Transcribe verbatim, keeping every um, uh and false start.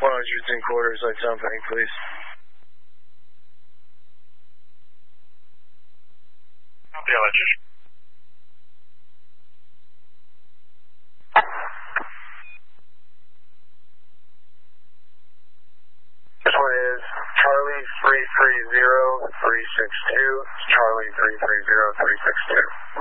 one hundred and quarters, like something, please. Yeah, let's just. This one is Charlie three three zero three six two. Charlie three three zero three six two.